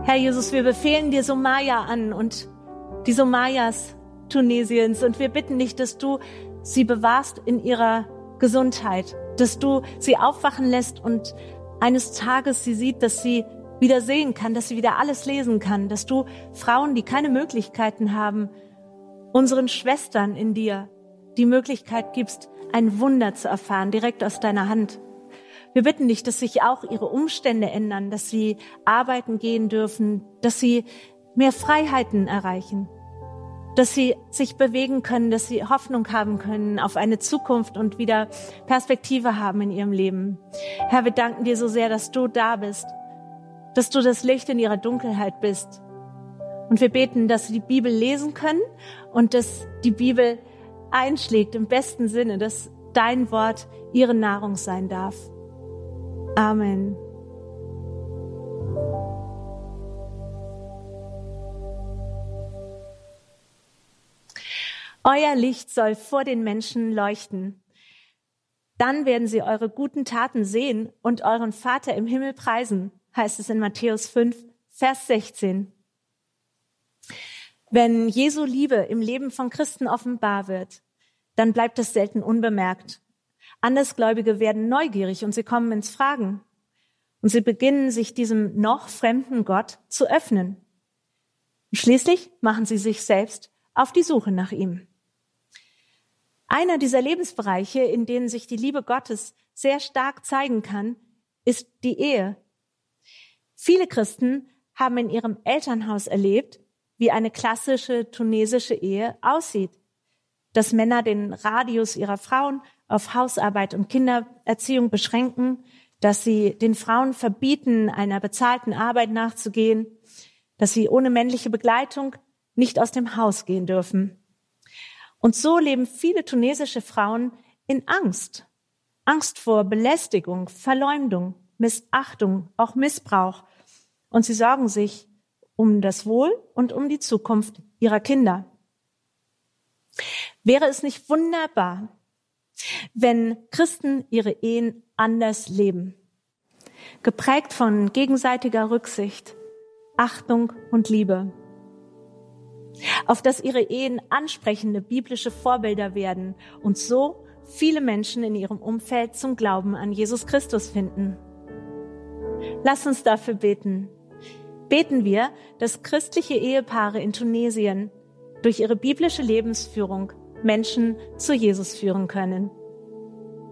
Herr Jesus, wir befehlen dir Somaya an und die Somayas Tunesiens und wir bitten dich, dass du sie bewahrst in ihrer Gesundheit, dass du sie aufwachen lässt und eines Tages sie sieht, dass sie wieder sehen kann, dass sie wieder alles lesen kann, dass du Frauen, die keine Möglichkeiten haben, unseren Schwestern in dir die Möglichkeit gibst, ein Wunder zu erfahren, direkt aus deiner Hand. Wir bitten dich, dass sich auch ihre Umstände ändern, dass sie arbeiten gehen dürfen, dass sie mehr Freiheiten erreichen, dass sie sich bewegen können, dass sie Hoffnung haben können auf eine Zukunft und wieder Perspektive haben in ihrem Leben. Herr, wir danken dir so sehr, dass du da bist, dass du das Licht in ihrer Dunkelheit bist. Und wir beten, dass sie die Bibel lesen können und dass die Bibel einschlägt im besten Sinne, dass dein Wort ihre Nahrung sein darf. Amen. Euer Licht soll vor den Menschen leuchten. Dann werden sie eure guten Taten sehen und euren Vater im Himmel preisen, heißt es in Matthäus 5, Vers 16. Wenn Jesu Liebe im Leben von Christen offenbar wird, dann bleibt es selten unbemerkt. Andersgläubige werden neugierig und sie kommen ins Fragen. Und sie beginnen, sich diesem noch fremden Gott zu öffnen. Und schließlich machen sie sich selbst auf die Suche nach ihm. Einer dieser Lebensbereiche, in denen sich die Liebe Gottes sehr stark zeigen kann, ist die Ehe. Viele Christen haben in ihrem Elternhaus erlebt, wie eine klassische tunesische Ehe aussieht. Dass Männer den Radius ihrer Frauen auf Hausarbeit und Kindererziehung beschränken, dass sie den Frauen verbieten, einer bezahlten Arbeit nachzugehen, dass sie ohne männliche Begleitung nicht aus dem Haus gehen dürfen. Und so leben viele tunesische Frauen in Angst. Angst vor Belästigung, Verleumdung, Missachtung, auch Missbrauch. Und sie sorgen sich um das Wohl und um die Zukunft ihrer Kinder. Wäre es nicht wunderbar, wenn Christen ihre Ehen anders leben? Geprägt von gegenseitiger Rücksicht, Achtung und Liebe. Auf dass ihre Ehen ansprechende biblische Vorbilder werden und so viele Menschen in ihrem Umfeld zum Glauben an Jesus Christus finden. Lass uns dafür beten. Beten wir, dass christliche Ehepaare in Tunesien durch ihre biblische Lebensführung Menschen zu Jesus führen können.